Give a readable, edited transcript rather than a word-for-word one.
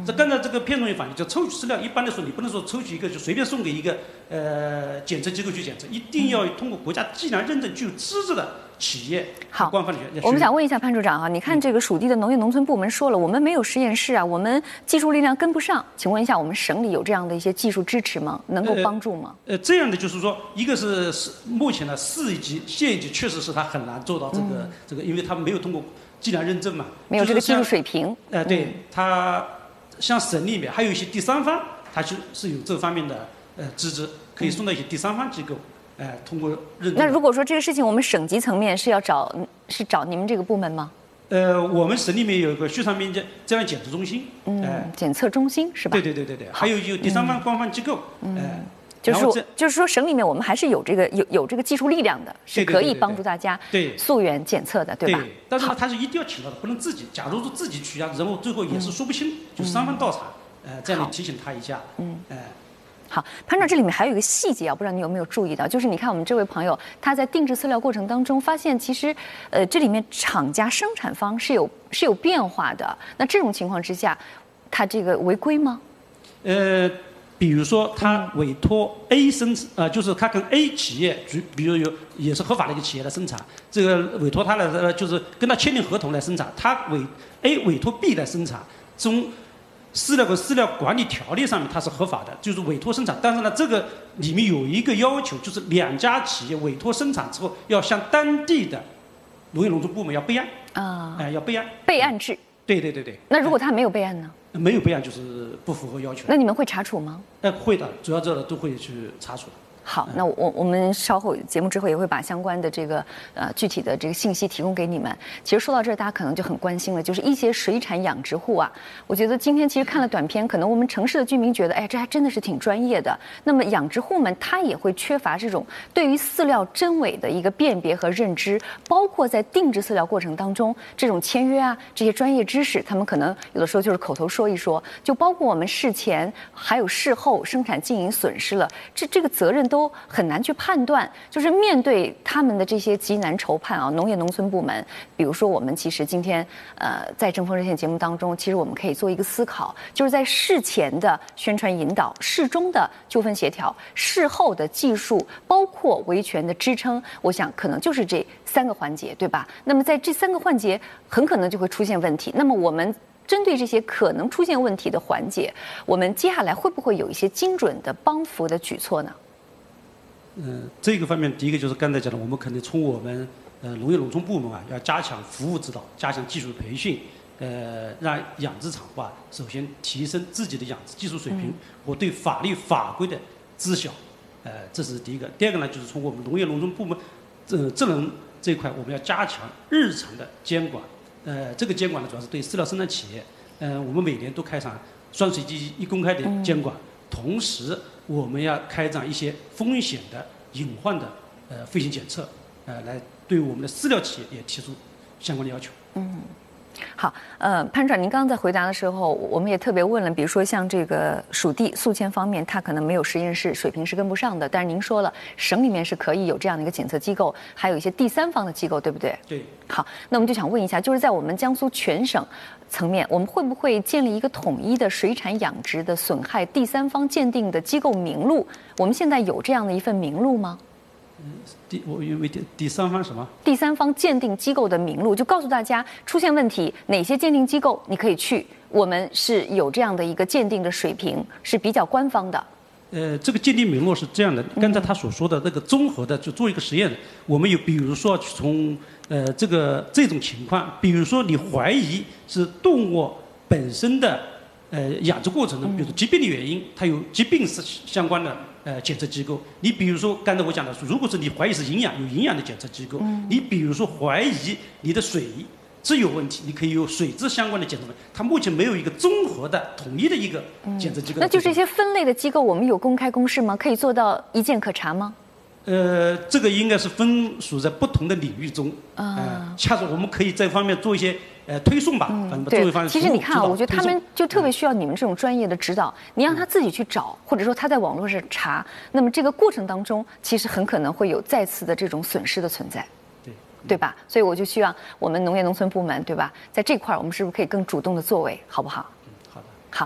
刚才这个片中也反映，就抽取饲料，一般来说你不能说抽取一个就随便送给一个检测机构去检测，一定要通过国家计量认证具有资质的企业官方的学。 我们想问一下潘处长哈，你看这个属地的农业农村部门说了，我们没有实验室啊，我们技术力量跟不上，请问一下，我们省里有这样的一些技术支持吗？能够帮助吗？ 这样的就是说，一个是目前的市一级、县一级确实是它很难做到这个，因为它没有通过计量认证嘛， 没有这个技术水平。 对，它像省里面还有一些第三方，它是有这方面的资质，可以送到一些第三方机构。通过认证。 那如果说这个事情我们省级层面是要找你们这个部门吗？ 我们省里面有一个畜产病这样检测中心， 检测中心是吧？ 对，还有第三方官方机构， 就是说省里面我们还是有这个技术力量的，是可以帮助大家溯源检测的，对吧？ 对，但是呢，它是一定要请到的，不能自己。假如说自己取样，然后最后也是说不清，就是三方倒查，这样你提醒他一下， 好，潘处，这里面还有一个细节啊，不知道你有没有注意到，就是你看我们这位朋友他在定制饲料过程当中发现，其实这里面厂家生产方是有变化的。那这种情况之下，他这个违规吗？ 比如说他委托 A 就是他跟 A 企业，比如也是合法的一个企业来生产，这个委托他来就是跟他签订合同来生产，他A 委托 B 来生产，从饲料跟饲料管理条例上面它是合法的，就是委托生产。但是呢，这个里面有一个要求，就是两家企业委托生产之后，要向当地的农业农村部门要备案要备案。 备案制。 对。 那如果他没有备案呢？ 没有备案就是不符合要求。 那你们会查处吗？ 会的，主要这都会去查处的。 好，那我们稍后节目之后也会把相关的这个具体的这个信息提供给你们。其实说到这儿，大家可能就很关心了，就是一些水产养殖户啊，我觉得今天其实看了短片，可能我们城市的居民觉得，哎，这还真的是挺专业的。那么养殖户们他也会缺乏这种对于饲料真伪的一个辨别和认知，包括在定制饲料过程当中，这种签约啊这些专业知识，他们可能有的时候就是口头说一说，就包括我们事前还有事后生产经营损失了，这个责任都很难去判断，就是面对他们的这些急难愁盼啊，农业农村部门，比如说我们其实今天在正风热线节目当中，其实我们可以做一个思考，就是在事前的宣传引导、事中的纠纷协调、事后的技术，包括维权的支撑，我想可能就是这3个环节，对吧？那么在这3个环节，很可能就会出现问题。那么我们针对这些可能出现问题的环节，我们接下来会不会有一些精准的帮扶的举措呢？ 这个方面，第一个就是刚才讲的，我们肯定从我们农业农村部门啊，要加强服务指导，加强技术培训，让养殖场首先提升自己的养殖技术水平和对法律法规的知晓，这是第一个。第二个呢，就是从我们农业农村部门智能这一块，我们要加强日常的监管。这个监管呢，主要是对饲料生产企业，我们每年都开展双水机一公开的监管。同时，我们要开展一些风险的隐患的飞行检测，来对我们的饲料企业也提出相关的要求。 好，潘处长，您刚刚在回答的时候，我们也特别问了，比如说像这个属地宿迁方面，它可能没有实验室，水平是跟不上的。但是您说了，省里面是可以有这样的一个检测机构，还有一些第三方的机构，对不对？ 对。 好，那我们就想问一下，就是在我们江苏全省层面，我们会不会建立一个统一的水产养殖的损害第三方鉴定的机构名录？我们现在有这样的一份名录吗？ 我以为第三方什么？ 第三方鉴定机构的名录，就告诉大家出现问题哪些鉴定机构你可以去，我们是有这样的一个鉴定的水平，是比较官方的。 这个鉴定名录是这样的，刚才他所说的那个综合的，就做一个实验，我们有比如说从这种情况，比如说你怀疑是动物本身的养殖过程中，比如说疾病的原因，它有疾病是相关的检测机构。你比如说刚才我讲的，如果是你怀疑是有营养的检测机构，你比如说怀疑你的水质有问题，你可以有水质相关的检测。它目前没有一个综合的统一的一个检测机构。 那就这些分类的机构，我们有公开公示吗？可以做到一键可查吗？ 这个应该是分属在不同的领域中，下次我们可以这方面做一些推送吧， 对，其实你看啊，我觉得他们就特别需要你们这种专业的指导。你让他自己去找，或者说他在网络上查，那么这个过程当中，其实很可能会有再次的这种损失的存在，对吧？所以我就希望我们农业农村部门，对吧，在这块我们是不是可以更主动的作为，好不好？